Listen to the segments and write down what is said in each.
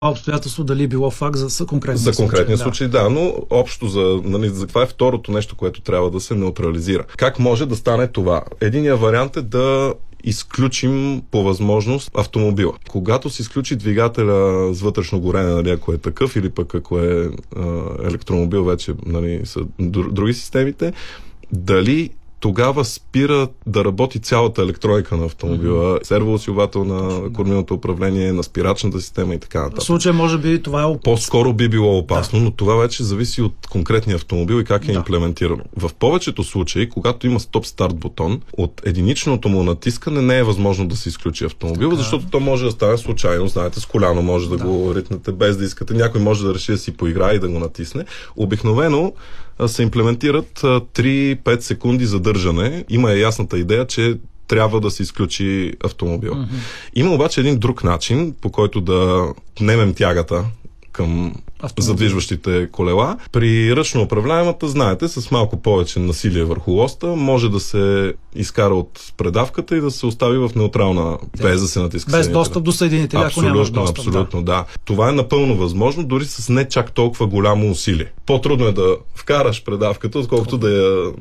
обстоятелство дали е било факт за конкретния случай, да, но общо за това е второто нещо, което трябва да се неутрализира. Как може да стане това? Единият вариант е да изключим по възможност автомобила. Когато се изключи двигателя с вътрешно горене, нали, ако е такъв, или пък ако е електромобил, вече нали, са други системите, дали тогава спира да работи цялата електроника на автомобила, сервоусилвател на кормилното управление, на спирачната система и така нататък. В случая може би това е опасно. По-скоро би било опасно, но това вече зависи от конкретния автомобил и как е имплементирано. В повечето случаи, когато има стоп-старт бутон, от единичното му натискане не е възможно да се изключи автомобил, защото то може да стане случайно, знаете, с коляно може да го ритнете без да искате. Някой може да реши да си поиграе и да го натисне. Обикновено се имплементират 3-5 секунди задържане. Има ясната идея, че трябва да се изключи автомобил. Има обаче един друг начин, по който да немем тягата към задвижващите колела. При ръчно управляемата, знаете, с малко повече насилие върху лоста, може да се изкара от предавката и да се остави в неутрална, без да се натиска. Без достъп до съединителя, ако нямаш достъп. Абсолютно, да. Това е напълно възможно, дори с не чак толкова голямо усилие. По-трудно е да вкараш предавката, отколкото да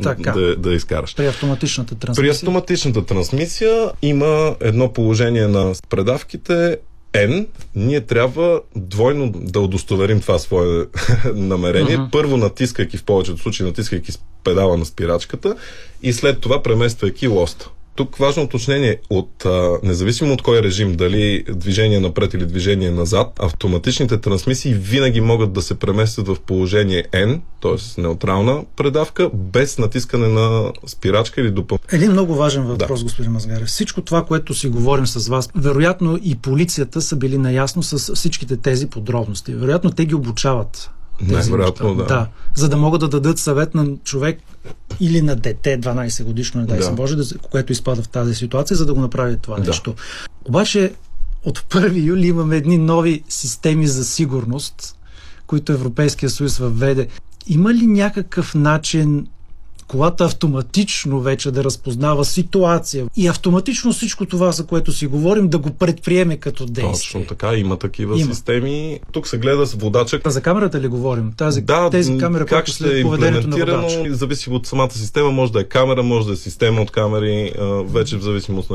я изкараш. При автоматичната трансмисия? При автоматичната трансмисия има едно положение на предавките N, ние трябва двойно да удостоверим това свое намерение. Първо натискайки, в повечето случаи натискайки педала на спирачката и след това премествайки лоста. Тук важно уточнение независимо от кой режим, дали движение напред или движение назад, автоматичните трансмисии винаги могат да се преместят в положение N, т.е. неутрална предавка, без натискане на спирачка или допълнително. Един много важен въпрос, господин Мазгарев. Всичко това, което си говорим с вас, вероятно и полицията са били наясно с всичките тези подробности. Вероятно те ги обучават. Най-вероятно, да. За да могат да дадат съвет на човек или на дете 12 годишно, не дай се Боже, което изпада в тази ситуация, за да го направи това нещо. Обаче от 1 юли имаме едни нови системи за сигурност, които Европейския съюз въведе. Има ли някакъв начин колата автоматично вече да разпознава ситуация и автоматично всичко това, за което си говорим, да го предприеме като действие? Точно така, има такива системи. Тук се гледа с водача. За камерата ли говорим? Тези камера, как ще е имплементирано, зависи от самата система. Може да е камера, може да е система от камери, вече в зависимост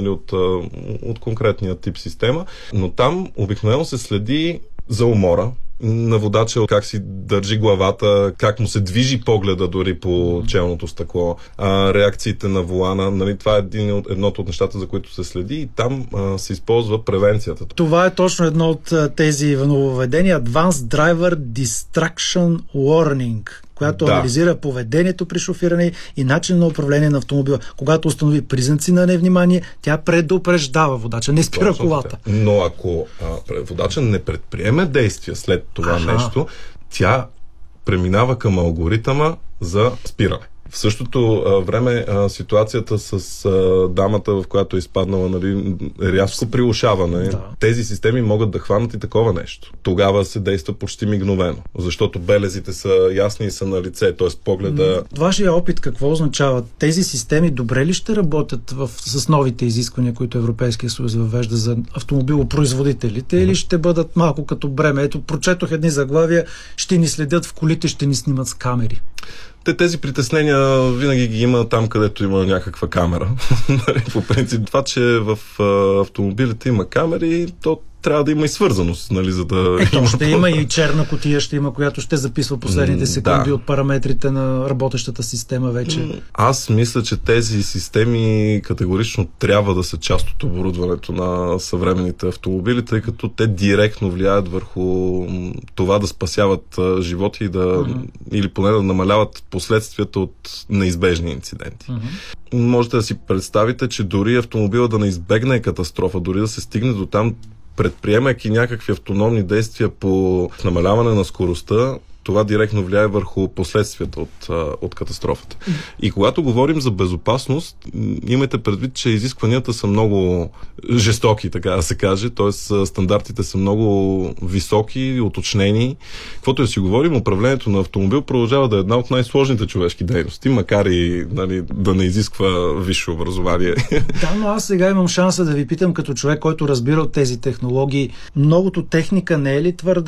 от конкретния тип система. Но там обикновено се следи за умора на водача, как си държи главата, как му се движи погледа дори по челното стъкло, реакциите на волана. Нали, това е едното от нещата, за които се следи и там се използва превенцията. Това е точно едно от тези нововведения. Advanced Driver Distraction Warning, която анализира поведението при шофиране и начин на управление на автомобила. Когато установи признаци на невнимание, тя предупреждава водача, не спира колата. Но ако водача не предприеме действия след това нещо, тя преминава към алгоритъма за спиране. В същото време ситуацията с дамата, в която е изпаднала, нали, рязко прилушаване, тези системи могат да хванат и такова нещо. Тогава се действа почти мигновено, защото белезите са ясни и са на лице, т.е. погледа... Вашия опит какво означава? Тези системи добре ли ще работят с новите изисквания, които Европейския съюз въвежда за автомобилопроизводителите, или ще бъдат малко като бреме? Ето, прочетох едни заглавия, ще ни следят в колите, ще ни снимат с камери. Тези притеснения винаги ги има там, където има някаква камера. По принцип, това, че в автомобилите има камери, то трябва да има и свързаност, нали, за да... Ще има и черна кутия, ще има, която ще записва последните секунди от параметрите на работещата система вече. Аз мисля, че тези системи категорично трябва да са част от оборудването на съвременните автомобили, тъй като те директно влияят върху това да спасяват животи и или поне да намаляват последствията от неизбежни инциденти. Можете да си представите, че дори автомобила да не избегне катастрофа, дори да се стигне до там, предприемайки някакви автономни действия по намаляване на скоростта, това директно влияе върху последствията от катастрофата. И когато говорим за безопасност, имайте предвид, че изискванията са много жестоки, така да се каже, т.е. стандартите са много високи, уточнени. Каквото да си говорим, управлението на автомобил продължава да е една от най-сложните човешки дейности, макар и да не изисква висше образование. Да, но аз сега имам шанса да ви питам като човек, който разбира от тези технологии, многото техника не е ли твърде